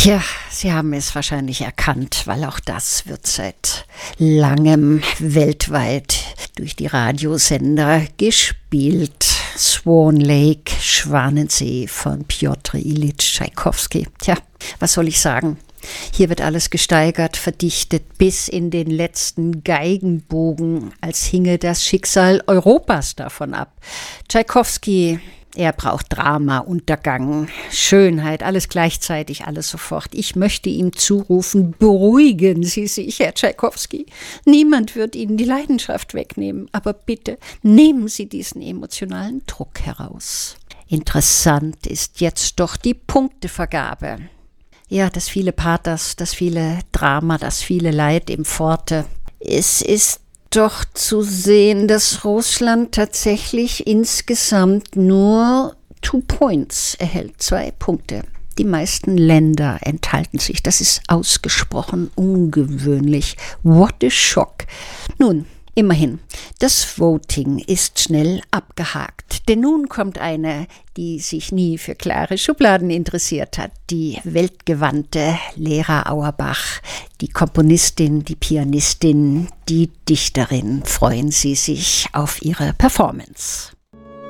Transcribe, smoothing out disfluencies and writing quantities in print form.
Ja, Sie haben es wahrscheinlich erkannt, weil auch das wird seit langem weltweit durch die Radiosender gespielt. Swan Lake, Schwanensee von Pjotr Iljitsch Tschaikowski. Tja, was soll ich sagen? Hier wird alles gesteigert, verdichtet bis in den letzten Geigenbogen, als hinge das Schicksal Europas davon ab. Tschaikowski, er braucht Drama, Untergang, Schönheit, alles gleichzeitig, alles sofort. Ich möchte ihm zurufen, beruhigen Sie sich, Herr Tschaikowski. Niemand wird Ihnen die Leidenschaft wegnehmen, aber bitte nehmen Sie diesen emotionalen Druck heraus. Interessant ist jetzt doch die Punktevergabe. Ja, das viele Pathos, das viele Drama, das viele Leid im Forte. Es ist doch zu sehen, dass Russland tatsächlich insgesamt nur 2 Points erhält, 2 Punkte. Die meisten Länder enthalten sich. Das ist ausgesprochen ungewöhnlich. What a shock. Nun, immerhin, das Voting ist schnell abgehakt. Denn nun kommt eine, die sich nie für klare Schubladen interessiert hat. Die weltgewandte Lera Auerbach, die Komponistin, die Pianistin, die Dichterin. Freuen Sie sich auf ihre Performance.